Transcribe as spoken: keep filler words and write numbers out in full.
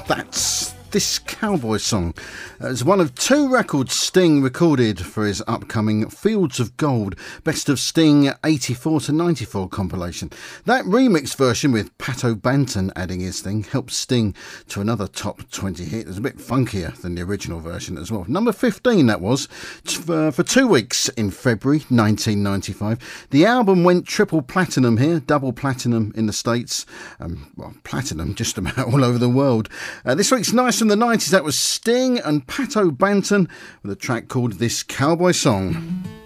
That's This Cowboy Song. It's one of two records Sting recorded for his upcoming Fields of Gold Best of Sting eighty-four to ninety-four compilation. That remix version with Pat O'Banton adding his thing helped Sting to another top twenty hit. It was a bit funkier than the original version as well. Number fifteen that was for, for two weeks in February nineteen ninety-five. The album went triple platinum here, double platinum in the States, um, well, platinum just about all over the world. Uh, this week's nice from the nineties, that was Sting and Pat O'Banton with a track called This Cowboy Song.